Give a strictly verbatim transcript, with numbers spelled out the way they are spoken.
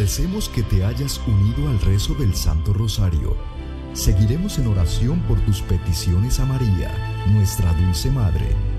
Agradecemos que te hayas unido al rezo del Santo Rosario. Seguiremos en oración por tus peticiones a María, nuestra dulce Madre,